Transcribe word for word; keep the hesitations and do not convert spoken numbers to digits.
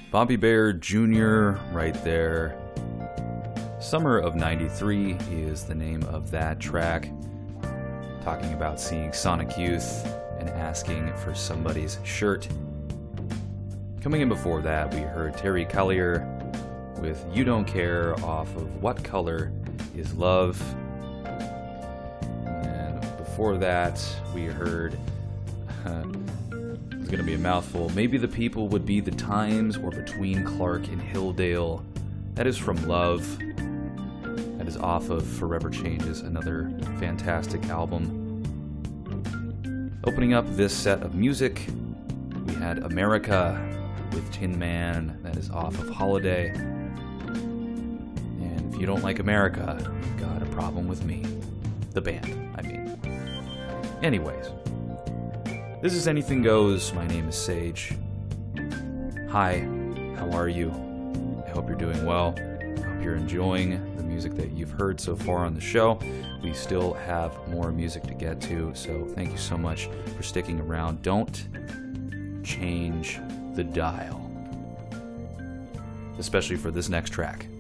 Bobby Bare Junior right there. Summer of ninety-three is the name of that track. Talking about seeing Sonic Youth and asking for somebody's shirt. Coming in before that, we heard Terry Callier with You Don't Care off of What Color Is Love. And before that, we heard, uh, it's going to be a mouthful, Maybe the People Would Be the Times or Between Clark and Hilldale. That is from Love. That is off of Forever Changes, another fantastic album. Opening up this set of music, we had America with Tin Man. That is off of Holiday. And if you don't like America, you've got a problem with me. The band, I mean. Anyways, this is Anything Goes. My name is Sage. Hi, how are you? I hope you're doing well. I hope you're enjoying the music that you've heard so far on the show. We still have more music to get to, so thank you so much for sticking around. Don't change the dial, especially for this next track.